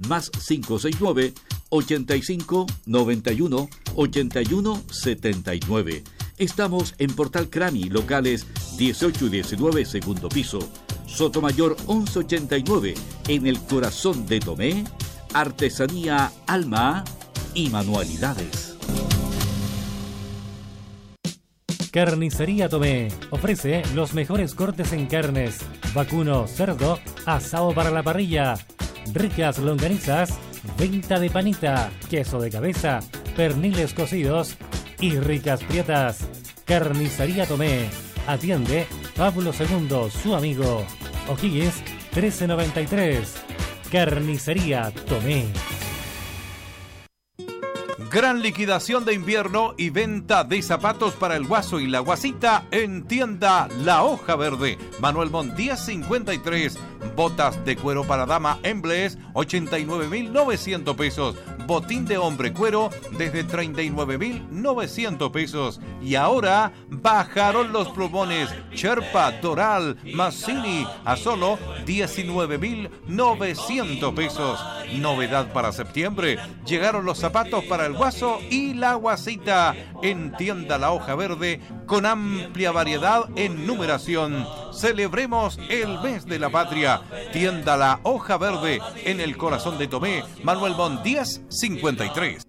más 569 85 91 81 79. Estamos en Portal Crani, locales 18 y 19, segundo piso. Sotomayor 1189, en el corazón de Tomé. Artesanía, alma y manualidades. Carnicería Tomé ofrece los mejores cortes en carnes: vacuno, cerdo, asado para la parrilla, ricas longanizas, venta de panita, queso de cabeza, perniles cocidos y ricas prietas. Carnicería Tomé. Atiende Pablo II, su amigo. O'Higgins 1393. Carnicería Tomé. Gran liquidación de invierno y venta de zapatos para el Guaso y la Guasita en tienda La Hoja Verde. Manuel Montt 1053. Botas de cuero para dama Emblees 89.900 pesos. Botín de hombre cuero desde 39.900 pesos. Y ahora bajaron los plumones Sherpa, Doral, Mazzini a solo 19.900 pesos. Novedad para septiembre: llegaron los zapatos para el Guaso y la Guasita en tienda La Hoja Verde, con amplia variedad en numeración. Celebremos el mes de la patria. Tienda La Hoja Verde, en el corazón de Tomé. Manuel Montt 1053.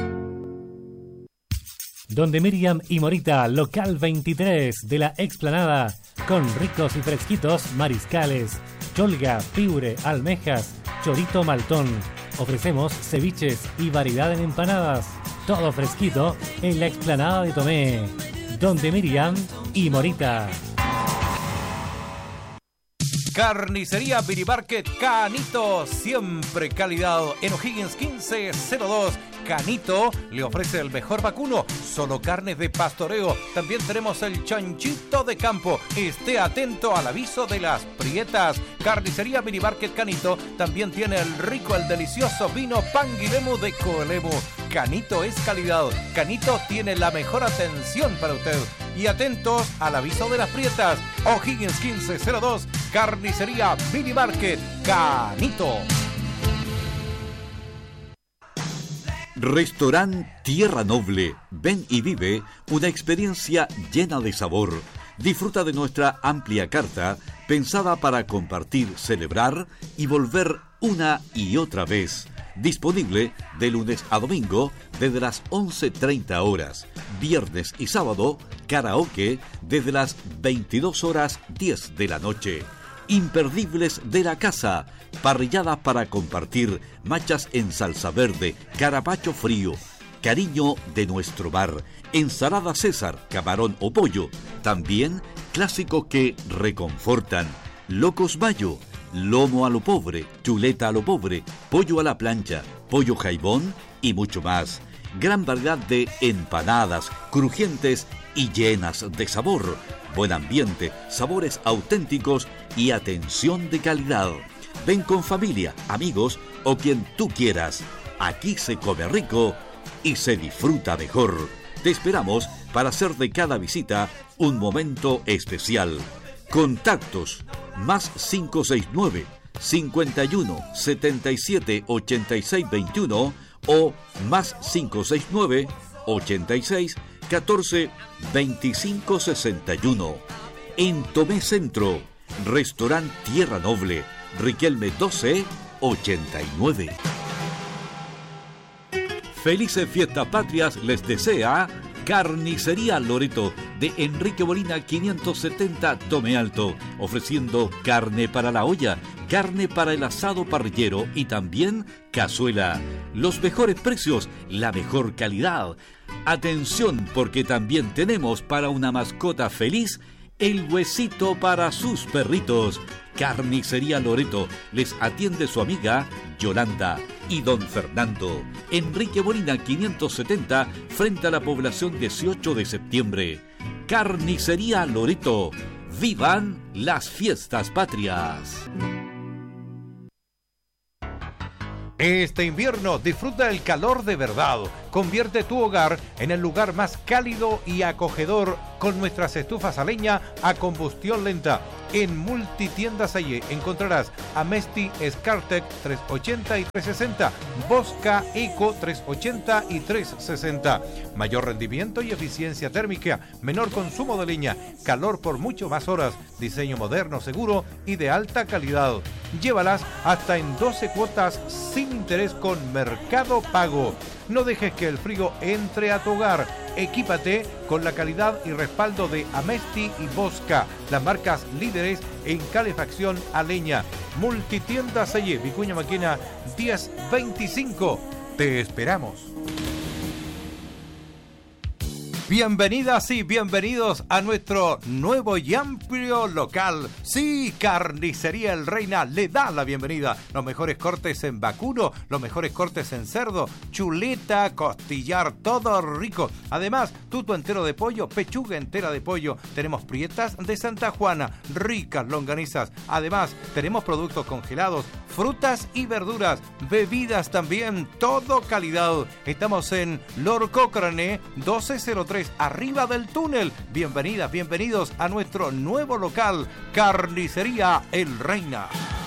Donde Miriam y Morita, local 23 de la Explanada, con ricos y fresquitos mariscales, cholga, piure, almejas, chorito maltón. Ofrecemos ceviches y variedad en empanadas. Todo fresquito en la Explanada de Tomé. Donde Miriam y Morita. Carnicería Mini Market Canito, siempre calidad. En O'Higgins 1502. Canito le ofrece el mejor vacuno, solo carnes de pastoreo. También tenemos el chanchito de campo. Esté atento al aviso de las prietas. Carnicería Mini Market Canito también tiene el rico, el delicioso vino Panguilemu de Coelemu. Canito es calidad. Canito tiene la mejor atención para usted. Y atentos al aviso de las prietas. O'Higgins 1502. Carnicería Mini Market Canito. Restaurant Tierra Noble. Ven y vive una experiencia llena de sabor. Disfruta de nuestra amplia carta, pensada para compartir, celebrar y volver una y otra vez. Disponible de lunes a domingo desde las 11:30 horas. Viernes y sábado, karaoke desde las 22:10 de la noche. Imperdibles de la casa, parrilladas para compartir, machas en salsa verde, carapacho frío, cariño de nuestro bar, ensalada César, camarón o pollo, también clásicos que reconfortan, locos mayo, lomo a lo pobre, chuleta a lo pobre, pollo a la plancha, pollo jaibón y mucho más. Gran variedad de empanadas, crujientes y llenas de sabor. Buen ambiente, sabores auténticos y atención de calidad. Ven con familia, amigos o quien tú quieras. Aquí se come rico y se disfruta mejor. Te esperamos para hacer de cada visita un momento especial. Contactos más 569 51 77 86 21 o más 569 86 14 25 61. En Tomé Centro, Restaurant Tierra Noble, Riquelme 12 89. Felices Fiestas Patrias les desea Carnicería Loreto de Enrique Molina 570 Tomé Alto, ofreciendo carne para la olla, carne para el asado parrillero y también cazuela. Los mejores precios, la mejor calidad. Atención, porque también tenemos para una mascota feliz el huesito para sus perritos. Carnicería Loreto les atiende su amiga Yolanda y don Fernando. Enrique Molina 570 frente a la población 18 de septiembre. Carnicería Loreto. ¡Vivan las fiestas patrias! Este invierno disfruta el calor de verdad. Convierte tu hogar en el lugar más cálido y acogedor con nuestras estufas a leña a combustión lenta. En Multitiendas Aye encontrarás Amesti Scartec 380 y 360, Bosca Eco 380 y 360. Mayor rendimiento y eficiencia térmica, menor consumo de leña, calor por mucho más horas, diseño moderno, seguro y de alta calidad. Llévalas hasta en 12 cuotas sin interés con Mercado Pago. No dejes que el frío entre a tu hogar. Equípate con la calidad y respaldo de Amesti y Bosca, las marcas líderes en calefacción a leña. Multitiendas Aye, Vicuña Maquena 1025. Te esperamos. Bienvenidas y bienvenidos a nuestro nuevo y amplio local. Sí, Carnicería El Reina le da la bienvenida. Los mejores cortes en vacuno, los mejores cortes en cerdo, chuleta, costillar, todo rico. Además, tuto entero de pollo, pechuga entera de pollo. Tenemos prietas de Santa Juana, ricas longanizas. Además, tenemos productos congelados, frutas y verduras, bebidas también, todo calidad. Estamos en Lord Cochrane 1203, arriba del túnel. Bienvenidas, bienvenidos a nuestro nuevo local, Carnicería El Reina.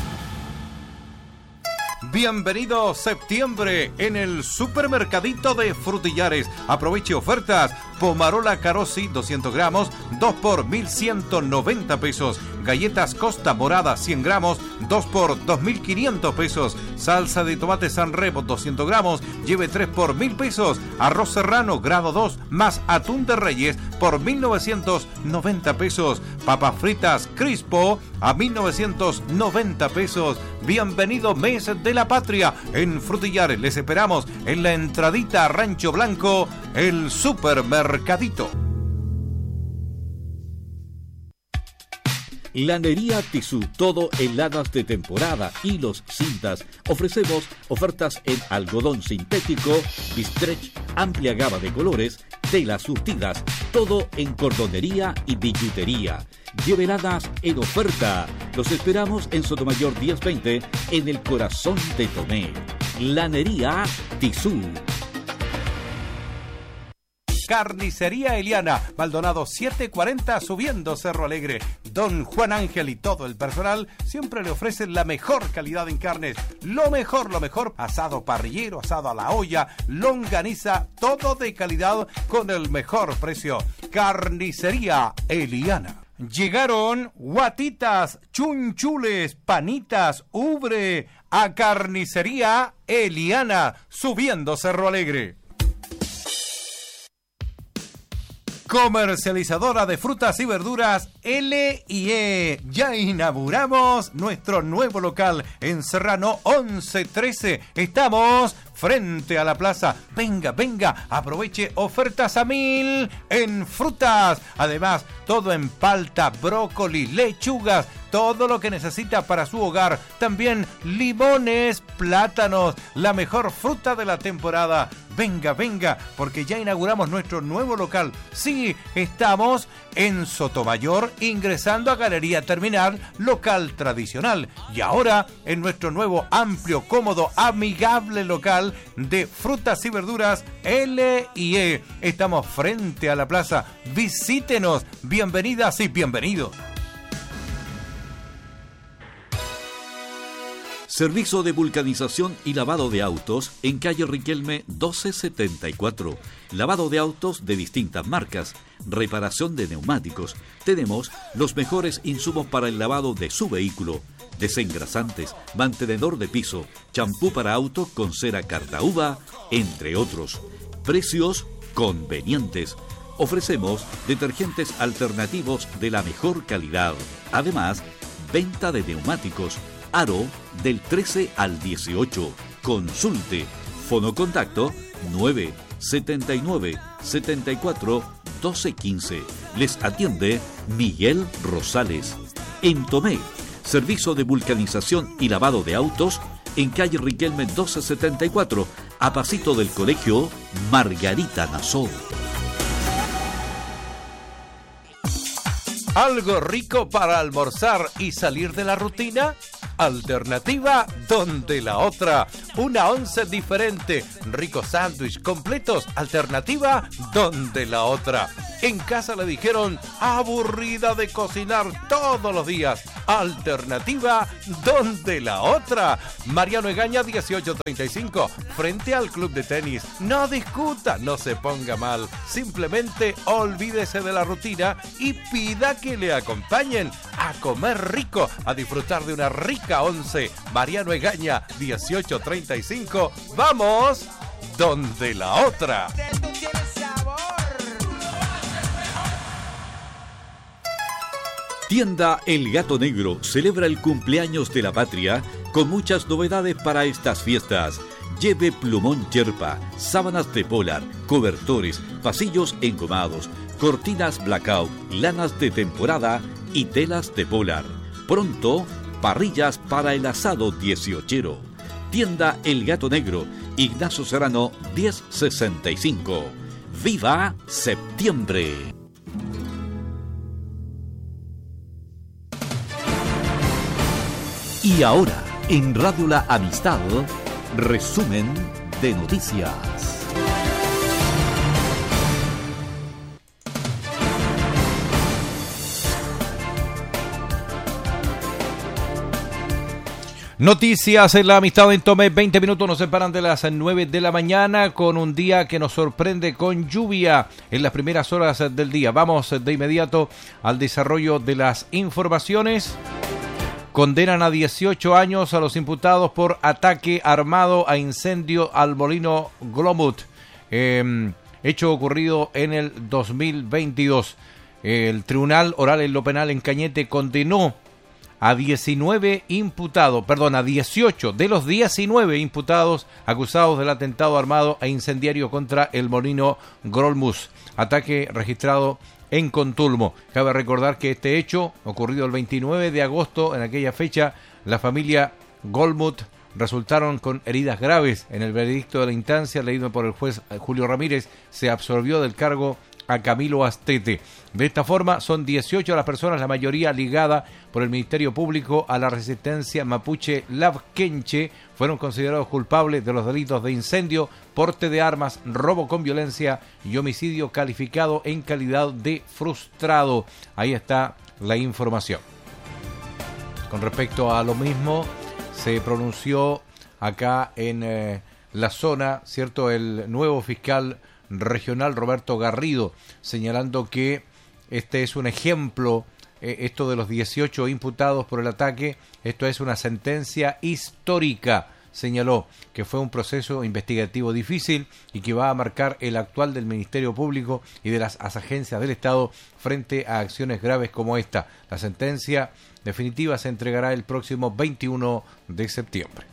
Bienvenido septiembre en el supermercadito de Frutillares. Aproveche ofertas. Pomarola Carossi 200 gramos, 2 por 1.190 pesos. Galletas Costa Morada 100 gramos, 2 por 2.500 pesos. Salsa de tomate San Remo 200 gramos, lleve 3 por 1.000 pesos. Arroz serrano grado 2 más atún de Reyes por 1.990 pesos. Papas fritas Crispo a 1.990 pesos. Bienvenido mes de la patria en Frutillares. Les esperamos en la entradita a Rancho Blanco, el supermercadito. Lanería Tizú, todo heladas de temporada, hilos, cintas. Ofrecemos ofertas en algodón sintético, bistrech, amplia gama de colores, telas surtidas, todo en cordonería y billutería. Lleveladas en oferta. Los esperamos en Sotomayor 1020, en el corazón de Tomé. Lanería Tizú. Carnicería Eliana, Maldonado 740, subiendo Cerro Alegre. Don Juan Ángel y todo el personal siempre le ofrecen la mejor calidad en carnes. Lo mejor, asado parrillero, asado a la olla, longaniza, todo de calidad con el mejor precio. Carnicería Eliana. Llegaron guatitas, chunchules, panitas, ubre a Carnicería Eliana, subiendo Cerro Alegre. Comercializadora de frutas y verduras L&E. Ya inauguramos nuestro nuevo local en Serrano 1113. Estamos frente a la plaza. Venga, aproveche ofertas a 1.000 en frutas. Además, todo en palta, brócoli, lechugas, todo lo que necesita para su hogar. También limones, plátanos, la mejor fruta de la temporada. Venga, porque ya inauguramos nuestro nuevo local. Sí, estamos en Sotomayor, ingresando a Galería Terminal, local tradicional. Y ahora, en nuestro nuevo, amplio, cómodo, amigable local de frutas y verduras L&E. Estamos frente a la plaza. Visítenos. Bienvenidas y bienvenidos. Servicio de vulcanización y lavado de autos en calle Riquelme 1274. Lavado de autos de distintas marcas. Reparación de neumáticos. Tenemos los mejores insumos para el lavado de su vehículo. Desengrasantes, mantenedor de piso, champú para auto con cera Cartauba, entre otros. Precios convenientes. Ofrecemos detergentes alternativos de la mejor calidad. Además, venta de neumáticos. Aro del 13 al 18. Consulte. Fonocontacto 979 74 1215. Les atiende Miguel Rosales. En Tomé, servicio de vulcanización y lavado de autos en calle Riquelme 1274, a pasito del colegio Margarita Nassau. ¿Algo rico para almorzar y salir de la rutina? Alternativa donde la otra. Una once diferente. Ricos sándwich completos. Alternativa donde la otra. En casa le dijeron, aburrida de cocinar todos los días. Alternativa, ¿dónde la otra? Mariano Egaña 1835, frente al club de tenis. No discuta, no se ponga mal. Simplemente olvídese de la rutina y pida que le acompañen a comer rico, a disfrutar de una rica once. Mariano Egaña 1835. ¡Vamos! ¿Dónde la otra? Tienda El Gato Negro celebra el cumpleaños de la patria con muchas novedades para estas fiestas. Lleve plumón Sherpa, sábanas de polar, cobertores, pasillos engomados, cortinas blackout, lanas de temporada y telas de polar. Pronto, parrillas para el asado 18. Tienda El Gato Negro, Ignacio Serrano 1065. ¡Viva septiembre! Y ahora, en Radio La Amistad, resumen de noticias. Noticias en La Amistad en Tomé. 20 minutos nos separan de las 9 de la mañana con un día que nos sorprende con lluvia en las primeras horas del día. Vamos de inmediato al desarrollo de las informaciones. Condenan a 18 años a los imputados por ataque armado a incendio al molino Glomut, hecho ocurrido en el 2022. El Tribunal Oral en lo Penal en Cañete condenó a 18 de los 19 imputados acusados del atentado armado e incendiario contra el molino Grolmus, ataque registrado en Contulmo. Cabe recordar que este hecho, ocurrido el 29 de agosto, en aquella fecha, la familia Golmut resultaron con heridas graves. En el veredicto de la instancia, leído por el juez Julio Ramírez, se absolvió del cargo a Camilo Astete. De esta forma, son 18 las personas, la mayoría ligada por el Ministerio Público a la resistencia mapuche Lavquenche, fueron considerados culpables de los delitos de incendio, porte de armas, robo con violencia y homicidio calificado en calidad de frustrado. Ahí está la información. Con respecto a lo mismo, se pronunció acá en la zona, ¿cierto?, el nuevo fiscal regional Roberto Garrido, señalando que este es un ejemplo, esto de los 18 imputados por el ataque, esto es una sentencia histórica. Señaló que fue un proceso investigativo difícil y que va a marcar el actual del Ministerio Público y de las agencias del Estado frente a acciones graves como esta. La sentencia definitiva se entregará el próximo 21 de septiembre.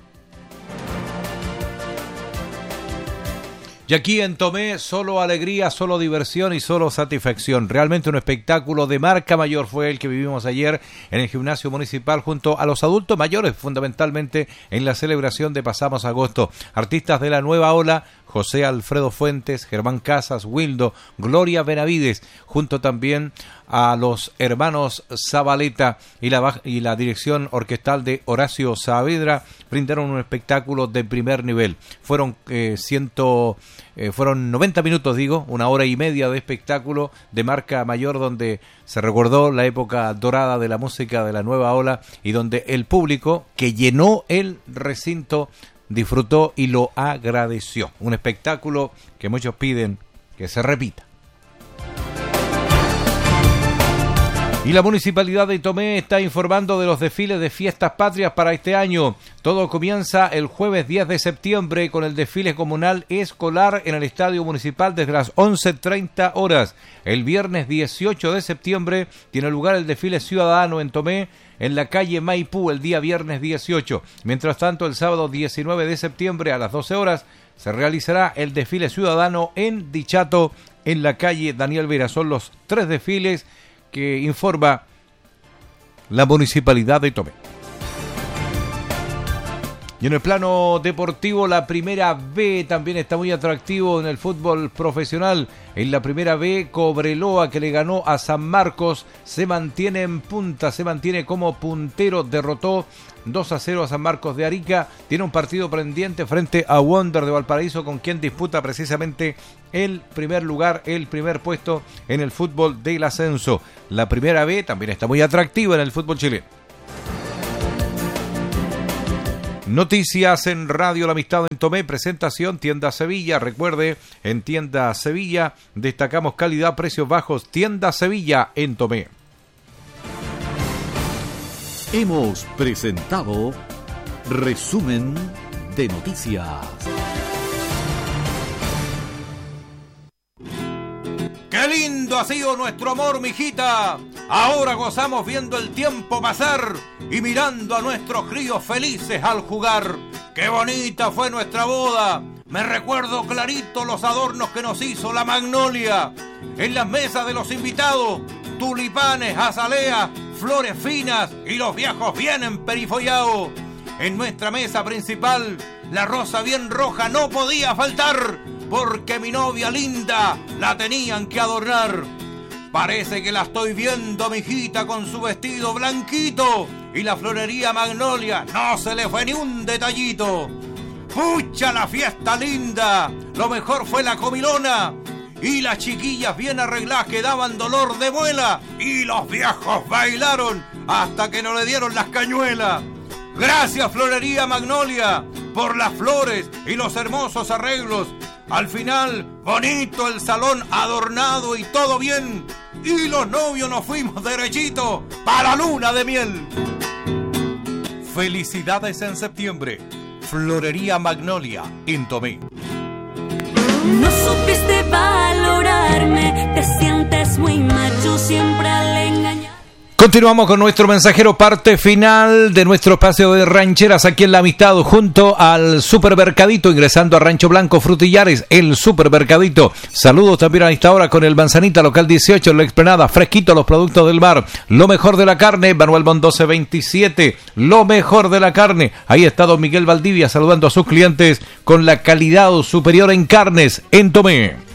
Y aquí en Tomé, solo alegría, solo diversión y solo satisfacción. Realmente un espectáculo de marca mayor fue el que vivimos ayer en el gimnasio municipal junto a los adultos mayores, fundamentalmente en la celebración de Pasamos Agosto. Artistas de la nueva ola, José Alfredo Fuentes, Germán Casas, Wildo, Gloria Benavides, junto también a los hermanos Zabaleta y la dirección orquestal de Horacio Saavedra, brindaron un espectáculo de primer nivel. Fueron 90 minutos, una hora y media de espectáculo de marca mayor, donde se recordó la época dorada de la música de la nueva ola y donde el público que llenó el recinto disfrutó y lo agradeció. Un espectáculo que muchos piden que se repita. Y la Municipalidad de Tomé está informando de los desfiles de fiestas patrias para este año. Todo comienza el jueves 10 de septiembre con el desfile comunal escolar en el Estadio Municipal desde las 11:30 horas. El viernes 18 de septiembre tiene lugar el desfile ciudadano en Tomé en la calle Maipú el día viernes 18. Mientras tanto, el sábado 19 de septiembre a las 12 horas se realizará el desfile ciudadano en Dichato en la calle Daniel Vera. Son los 3 desfiles que informa la Municipalidad de Tomé. Y en el plano deportivo, la Primera B también está muy atractivo en el fútbol profesional. En la Primera B, Cobreloa, que le ganó a San Marcos, se mantiene en punta, se mantiene como puntero, derrotó 2-0 a San Marcos de Arica. Tiene un partido pendiente frente a Wander de Valparaíso, con quien disputa precisamente el primer lugar, el primer puesto en el fútbol del ascenso. La Primera B también está muy atractiva en el fútbol chileno. Noticias en Radio La Amistad en Tomé, presentación Tienda Sevilla. Recuerde, en Tienda Sevilla destacamos calidad, precios bajos. Tienda Sevilla en Tomé. Hemos presentado Resumen de Noticias. ¡Qué lindo ha sido nuestro amor, mijita! Ahora gozamos viendo el tiempo pasar y mirando a nuestros críos felices al jugar. ¡Qué bonita fue nuestra boda! Me recuerdo clarito los adornos que nos hizo la Magnolia. En las mesas de los invitados, tulipanes, azaleas, flores finas y los viejos bien emperifollados. En nuestra mesa principal, la rosa bien roja no podía faltar, porque mi novia linda la tenían que adornar. Parece que la estoy viendo, mijita, con su vestido blanquito, y la florería Magnolia no se le fue ni un detallito. ¡Pucha la fiesta linda! Lo mejor fue la comilona, y las chiquillas bien arregladas que daban dolor de muela, y los viejos bailaron hasta que no le dieron las cañuelas. Gracias, florería Magnolia, por las flores y los hermosos arreglos. Al final, bonito el salón adornado y todo bien. Y los novios nos fuimos derechito para la luna de miel. Felicidades en septiembre. Florería Magnolia en Tomé. No supiste valorarme, te sientes muy macho siempre al engañar. Continuamos con nuestro mensajero, parte final de nuestro espacio de rancheras aquí en La Amistad, junto al Supermercadito, ingresando a Rancho Blanco Frutillares, el Supermercadito. Saludos también a esta hora con el Manzanita, local 18, en la explanada, fresquito los productos del mar. Lo mejor de la carne, Manuel Mon 1227, lo mejor de la carne. Ahí está don Miguel Valdivia saludando a sus clientes con la calidad superior en carnes en Tomé.